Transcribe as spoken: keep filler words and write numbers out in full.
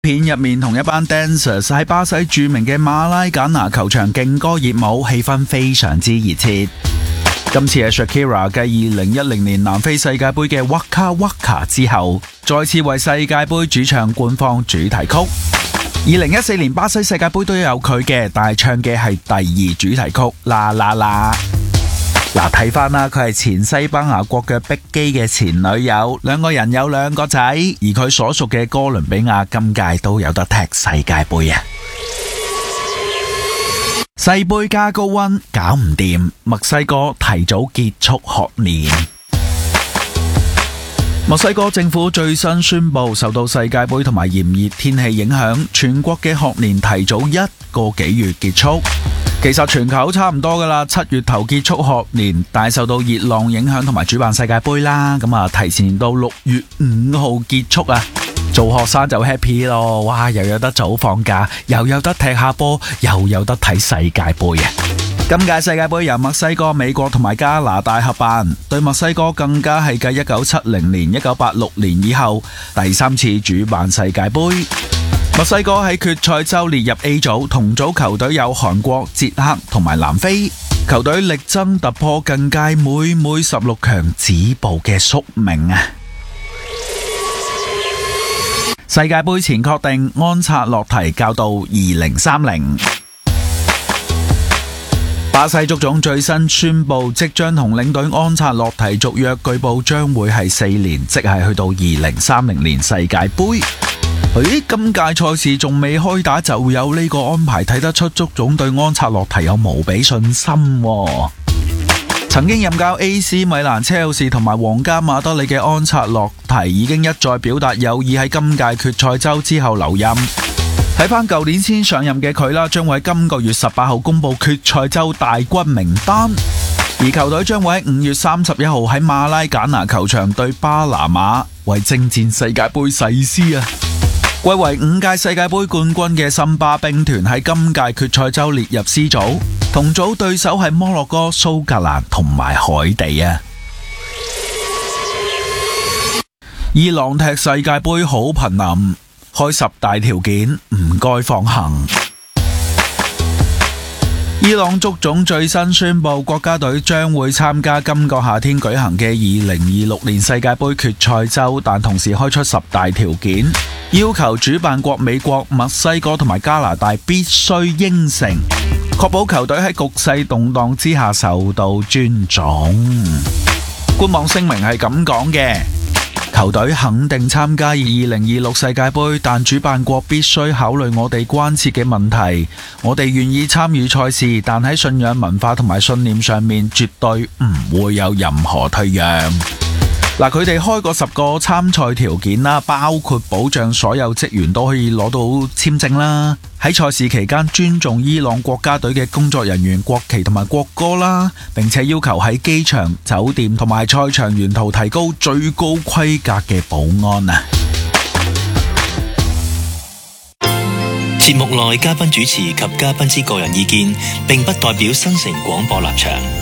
片入面同一班 dancers 喺巴西著名嘅馬拉簡拿球場勁歌熱舞，氣氛非常之熱切。今次係 Shakira 繼二零一零年南非世界盃嘅 Waka Waka 之後，再次為世界盃主唱官方主題曲。二零一四年巴西世界盃都有佢嘅，但係唱嘅係第二主題曲啦啦啦。嗱，睇翻啦，佢係前西班牙國腳碧基嘅前女友，兩個人有兩個仔，而佢所屬嘅哥倫比亞今屆都有得踢世界盃啊！世盃加高溫搞唔掂，墨西哥提早結束學年。墨西哥政府最新宣布，受到世界盃同埋炎熱天氣影響，全國嘅學年提早一個幾月結束。其實全球差唔多噶啦，七月頭結束學年，但係受到熱浪影響同埋主辦世界盃啦，咁啊提前到六月五號結束啊！做學生就 happy 咯，哇！又有得早放假，又有得踢下波，又有得睇世界盃啊！今屆世界盃由墨西哥、美國同埋加拿大合辦，對墨西哥更加係繼一九七零年、一九八六年以後第三次主辦世界盃。墨西哥喺決賽周列入 A 組，同組球隊有韓國、捷克同埋南非。球隊力爭突破近屆每每十六強止步嘅宿命啊！世界盃前確定安察洛提教到二零三零。巴西足總最新宣布，即將同領隊安察洛提續約，據報將會係四年，即係去到二零三零年世界盃。咦，今屆賽事仲未開打就有呢個安排，睇得出足總對安察洛提有無比信心喎。曾經任教 A C 米蘭、車路士同埋皇家馬德里嘅安察洛提已經一再表達有意喺今屆決賽周之後留任。睇翻舊年先上任嘅佢啦，將會喺今個月十八號公布決賽周大軍名單，而球隊將會喺五月三十一號喺馬拉簡拿球場對巴拿馬，為征戰世界盃誓師啊！貴為五屆世界盃冠軍嘅森巴兵團喺今屆決賽周列入 C 組，同組對手係摩洛哥、蘇格蘭同埋海地啊！伊朗踢世界盃好瀕臨，開十大條件唔該放行。伊朗足總最新宣布，國家隊將會參加今個夏天舉行嘅二零二六年世界盃決賽周，但同時開出十大條件，要求主辦國美國、墨西哥同埋加拿大必須應承，確保球隊喺局勢動盪之下受到尊重。官網聲明係咁講嘅。球隊肯定參加二零二六世界盃，但主辦國必須考慮我哋關切嘅問題。我哋願意參與賽事，但喺信仰文化同埋信念上面，絕對唔會有任何退讓。嗱，佢哋開過十個參賽條件啦，包括保障所有職員都可以攞到簽證啦，喺賽事期間尊重伊朗國家隊嘅工作人員國旗同埋國歌啦，並且要求喺機場、酒店同埋賽場沿途提高最高規格嘅保安啊！ 節目內嘉賓主持及嘉賓之個人意見，並不代表新城廣播立場。